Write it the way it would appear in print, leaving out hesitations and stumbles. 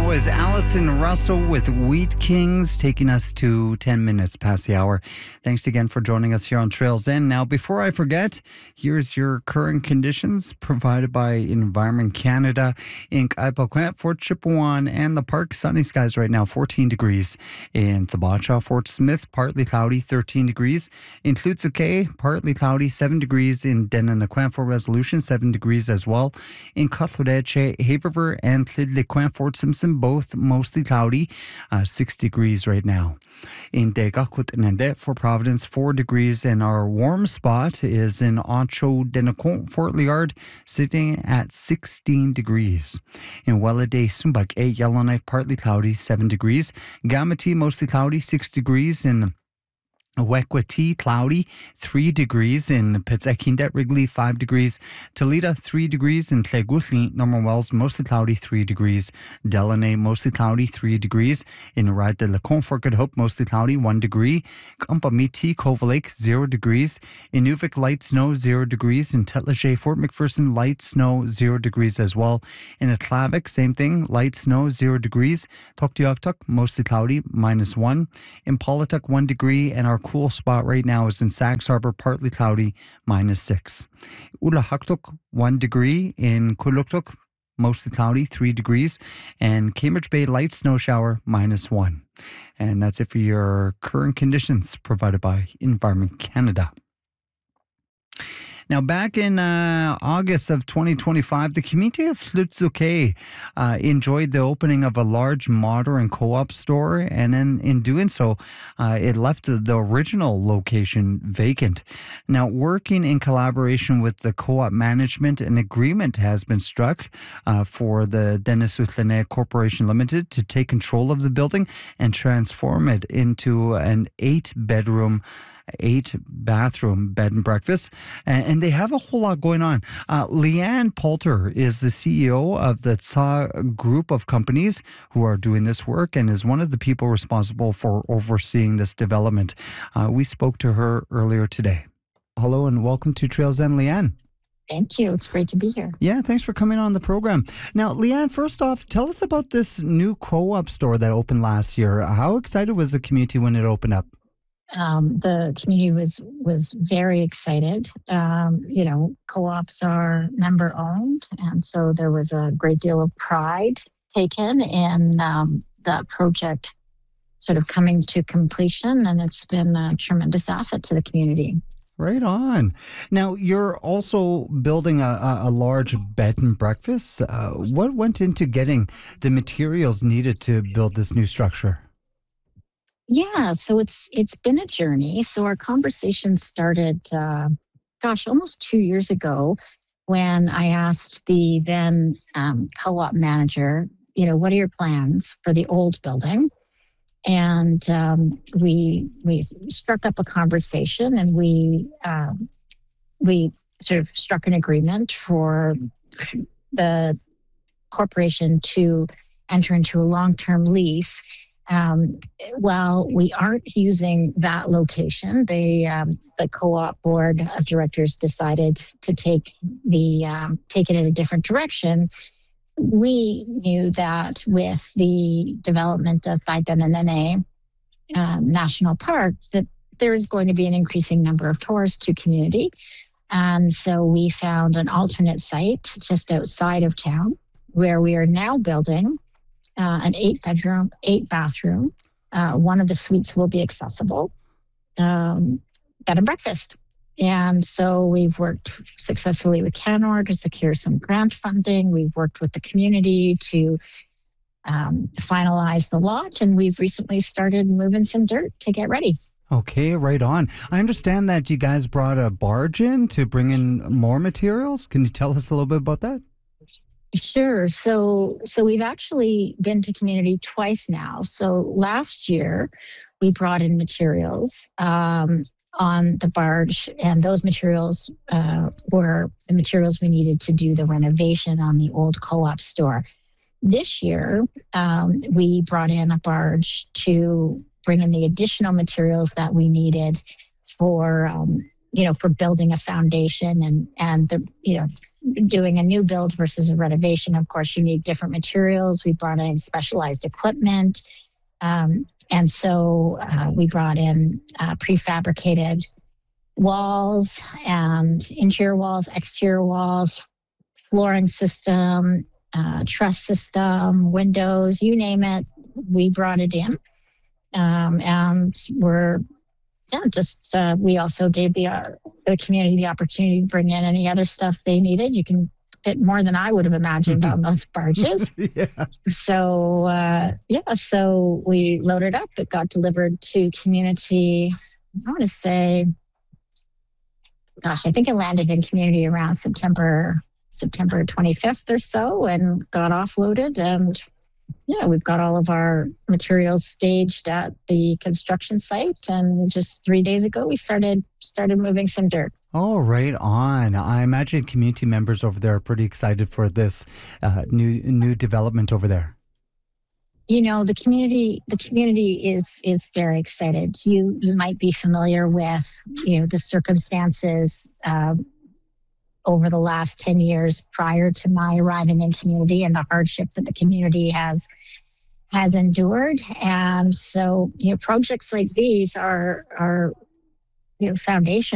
was Allison Russell with Wheat Kings, taking us to 10 minutes past the hour. Thanks again for joining us here on Trails End. Now, before I forget, here's your current conditions provided by Environment Canada. In Kaipakwet, Fort Chipewyan, and the park, sunny skies right now, 14 degrees. In Thibacha, Fort Smith, partly cloudy, 13 degrees. In Tlutsuke, partly cloudy, 7 degrees. In Denondequan, Fort Resolution, 7 degrees as well. In Cutledeche, Haverver, and Tlidliquan, Fort Simpson, both mostly cloudy, 6 degrees right now. In Degakut for Providence, 4 degrees, and our warm spot is in Ocho Denacon, Fort Liard, sitting at 16 degrees. In Wellade, Sumbak, Yellowknife, partly cloudy, 7 degrees. Gamati, mostly cloudy, 6 degrees. In Wekwati, cloudy, 3 degrees. In Pitzakindet, Wrigley, 5 degrees. Toledo, 3 degrees. In Tlegutli, Norman Wells, mostly cloudy, 3 degrees. Delaney, mostly cloudy, 3 degrees. In Ride de la Confort, Good Hope, mostly cloudy, 1 degree. Kampamiti, Cove Lake, 0 degrees. In Nuvik, light snow, 0 degrees. In Tetlache, Fort McPherson, light snow, 0 degrees as well. In Atlavik, same thing, light snow, 0 degrees. Tuktoyaktuk, mostly cloudy, -1. In Polituk, 1 degree. And our cool spot right now is in Sachs Harbor, partly cloudy, -6. Ulahaktuk, 1 degree. In Kuluktuk, mostly cloudy, 3 degrees. And Cambridge Bay, light snow shower, -1. And that's it for your current conditions provided by Environment Canada. Now, back in August of 2025, the community of Tlutsuke enjoyed the opening of a large modern co-op store, and in doing so, it left the original location vacant. Now, working in collaboration with the co-op management, an agreement has been struck for the Denisutlane Corporation Limited to take control of the building and transform it into an 8-bedroom 8-bathroom bed and breakfast, and they have a whole lot going on. Leanne Poulter is the CEO of the TSA group of companies who are doing this work and is one of the people responsible for overseeing this development. We spoke to her earlier today. Hello and welcome to Trails End, Leanne. Thank you. It's great to be here. Yeah, thanks for coming on the program. Now, Leanne, first off, tell us about this new co-op store that opened last year. How excited was the community when it opened up? The community was very excited. Co-ops are member owned, and so there was a great deal of pride taken in the project sort of coming to completion, and it's been a tremendous asset to the community. Right on. Now, you're also building a large bed and breakfast. What went into getting the materials needed to build this new structure? Yeah, so it's been a journey. So our conversation started, almost 2 years ago, when I asked the then co-op manager, what are your plans for the old building? And we struck up a conversation, and we sort of struck an agreement for the corporation to enter into a long-term lease. While we aren't using that location, the co-op board of directors decided to take it in a different direction. We knew that with the development of Taitananene National Park, that there is going to be an increasing number of tours to community. And so we found an alternate site just outside of town where we are now building an 8-bedroom, 8-bathroom. One of the suites will be accessible, bed and breakfast. And so we've worked successfully with Canor to secure some grant funding. We've worked with the community to finalize the lot, and we've recently started moving some dirt to get ready. Okay, right on. I understand that you guys brought a barge in to bring in more materials. Can you tell us a little bit about that? Sure. So we've actually been to community twice now. So last year we brought in materials on the barge, and those materials were the materials we needed to do the renovation on the old co-op store. This year, we brought in a barge to bring in the additional materials that we needed for building a foundation and doing a new build versus a renovation, of course, you need different materials. We brought in specialized equipment. And so we brought in prefabricated walls and interior walls, exterior walls, flooring system, truss system, windows, you name it, we brought it in. And we also gave the community the opportunity to bring in any other stuff they needed. You can fit more than I would have imagined on those barges. Yeah. So we loaded up. It got delivered to community. I want to say, I think it landed in community around September 25th or so, and got offloaded. And we've got all of our materials staged at the construction site. And just 3 days ago, we started moving some dirt. Oh, right on. I imagine community members over there are pretty excited for this new development over there. The community is very excited. You might be familiar with the circumstances over the last 10 years prior to my arriving in community, and the hardships that the community has endured. And so projects like these are foundational